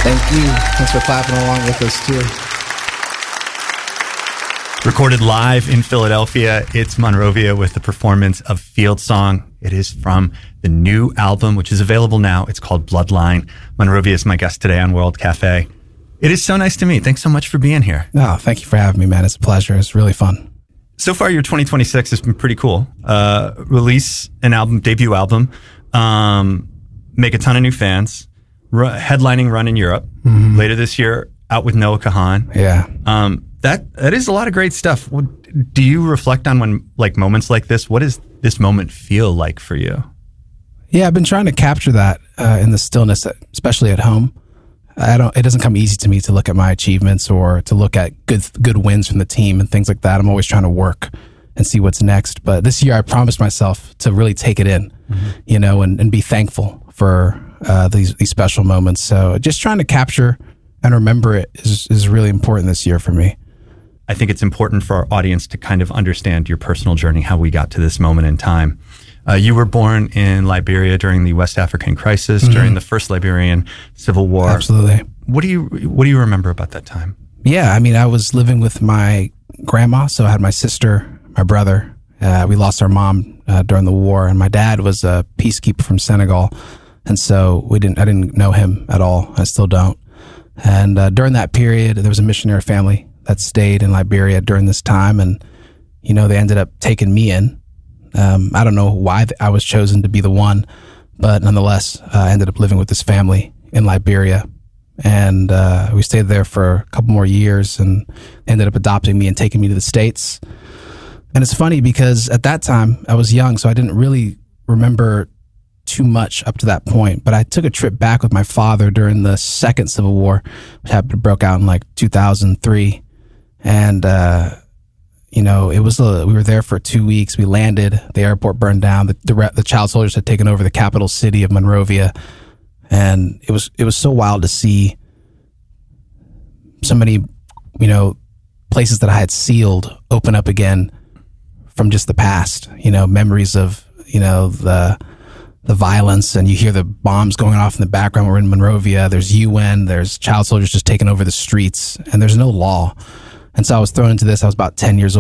Thank you. Thanks for clapping along with us, too. Recorded live in Philadelphia, it's Monrovia with the performance of Field Song. It is from the new album, which is available now. It's called Bloodline. Monrovia is my guest today on World Cafe. It is so nice to meet. Thanks so much for being here. No, thank you for having me, man. It's a pleasure. It's really fun. So far, your 2026 has been pretty cool. Release an album, debut album, make a ton of new fans, headlining run in Europe. Mm-hmm. Later this year, out with Noah Kahan. Yeah. That is a lot of great stuff. Do you reflect on when moments like this? What does this moment feel like for you? Yeah, I've been trying to capture that in the stillness, especially at home. It doesn't come easy to me to look at my achievements or to look at good wins from the team and things like that. I'm always trying to work and see what's next. But this year I promised myself to really take it in, mm-hmm. and be thankful for these special moments. So just trying to capture and remember it is really important this year for me. I think it's important for our audience to kind of understand your personal journey, how we got to this moment in time. You were born in Liberia during the West African crisis, mm-hmm. during the first Liberian Civil War. Absolutely. What do you remember about that time? Yeah, I mean, I was living with my grandma, so I had my sister, my brother. We lost our mom during the war, and my dad was a peacekeeper from Senegal, and so I didn't know him at all. I still don't. And during that period, there was a missionary family that stayed in Liberia during this time, and they ended up taking me in. I don't know why I was chosen to be the one, but nonetheless, I ended up living with this family in Liberia, and we stayed there for a couple more years and ended up adopting me and taking me to the States. And it's funny because at that time I was young, so I didn't really remember too much up to that point, but I took a trip back with my father during the second Civil War, which broke out in 2003. And, it was, we were there for 2 weeks. We landed, the airport burned down. The child soldiers had taken over the capital city of Monrovia. And it was so wild to see so many, places that I had sealed open up again from just the past, memories of, the violence, and you hear the bombs going off in the background. We're in Monrovia. There's UN. There's child soldiers just taking over the streets, and there's no law. And so I was thrown into this. I was about 10 years old.